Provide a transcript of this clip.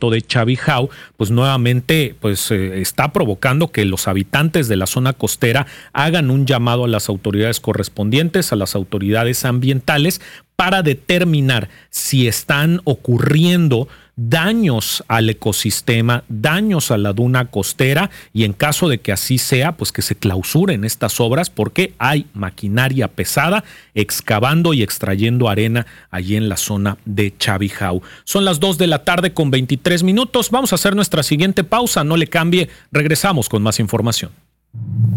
puerto de Chavijao, pues nuevamente está provocando que los habitantes de la zona costera hagan un llamado a las autoridades correspondientes, a las autoridades ambientales, para determinar si están ocurriendo daños al ecosistema, daños a la duna costera, y en caso de que así sea, pues que se clausuren estas obras porque hay maquinaria pesada excavando y extrayendo arena allí en la zona de Chavijao. Son las 2:23 p.m. Vamos a hacer nuestra siguiente pausa, no le cambie, regresamos con más información.